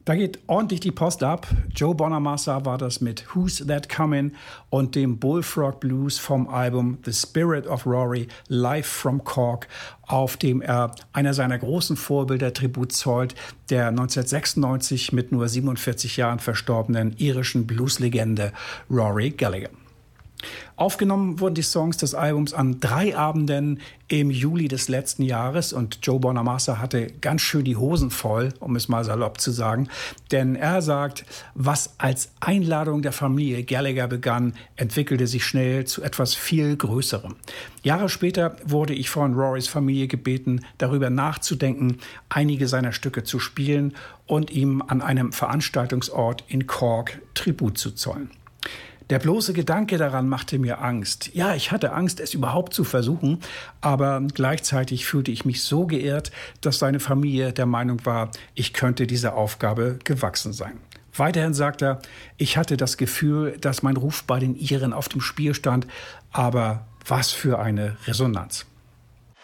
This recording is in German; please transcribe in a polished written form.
Da geht ordentlich die Post ab. Joe Bonamassa war das mit Who's That Comin' und dem Bullfrog Blues vom Album The Spirit of Rory Live from Cork, auf dem er einer seiner großen Vorbilder Tribut zollt, der 1996 mit nur 47 Jahren verstorbenen irischen Blueslegende Rory Gallagher. Aufgenommen wurden die Songs des Albums an 3 Abenden im Juli des letzten Jahres und Joe Bonamassa hatte ganz schön die Hosen voll, um es mal salopp zu sagen. Denn er sagt, was als Einladung der Familie Gallagher begann, entwickelte sich schnell zu etwas viel Größerem. Jahre später wurde ich von Rorys Familie gebeten, darüber nachzudenken, einige seiner Stücke zu spielen und ihm an einem Veranstaltungsort in Cork Tribut zu zollen. Der bloße Gedanke daran machte mir Angst. Ja, ich hatte Angst, es überhaupt zu versuchen, aber gleichzeitig fühlte ich mich so geehrt, dass seine Familie der Meinung war, ich könnte dieser Aufgabe gewachsen sein. Weiterhin sagt er, ich hatte das Gefühl, dass mein Ruf bei den Iren auf dem Spiel stand, aber was für eine Resonanz.